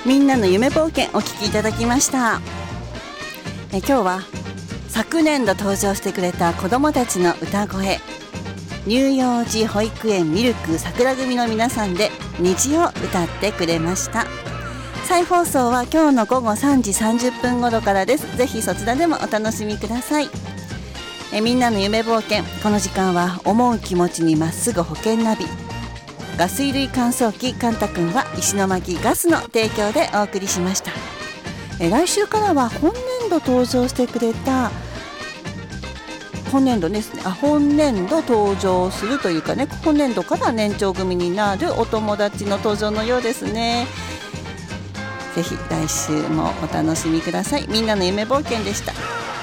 みんなの夢冒険お聞きいただきました。今日は昨年度登場してくれた子どもたちの歌声、乳幼児保育園ミルク桜組の皆さんで虹を歌ってくれました。再放送は今日の午後3時30分頃からです。ぜひそちらでもお楽しみください。みんなの夢冒険、この時間は思う気持ちにまっすぐ保険ナビ、ガス衣類乾燥機カンタ君は石巻ガスの提供でお送りしました。来週からは本年度登場してくれた本年度登場するというかね、本年度から年長組になるお友達の登場のようですね。ぜひ来週もお楽しみください。みんなの夢冒険でした。